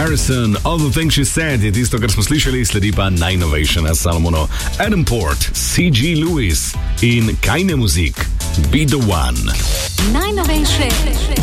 Harrison, All the Things She Said je tisto, kar smo slišali, sledi pa najnovejše na Salomono. Adam Port, C.G. Lewis in Kajne muzik, Be the One. Najnovejše